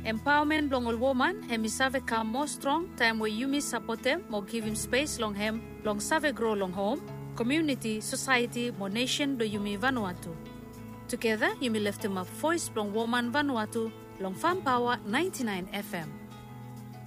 Empowerment long all woman, hemi save come more strong, time where you support them, more give him space long him, long save grow long home, community, society, more nation do you Vanuatu. Together, you lift him up voice long woman Vanuatu, long Farm Power 99 FM.